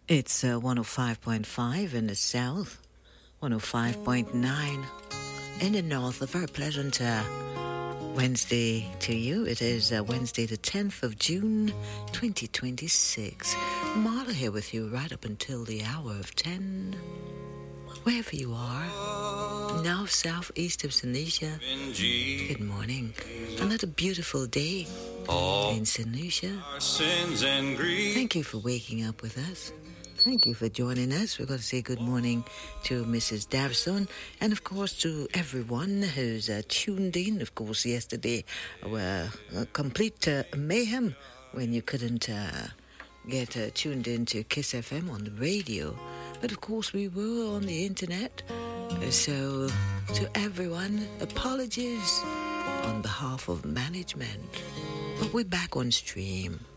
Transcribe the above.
It's 105.5 in the south, 105.9 in the north. A very pleasant Wednesday to you. It is Wednesday the 10th of June, 2026. Marla here with you right up until the hour of 10. Wherever you are, now southeast of St. Lucia, good morning. Another beautiful day in St. Lucia. Thank you for waking up with us. Thank you for joining us. We're going to say good morning to Mrs. Davison and, of course, to everyone who's tuned in. Of course, yesterday were complete mayhem when you couldn't get tuned in to Kiss FM on the radio. But, of course, we were on the internet. So, to everyone, apologies on behalf of management. But we're back on stream.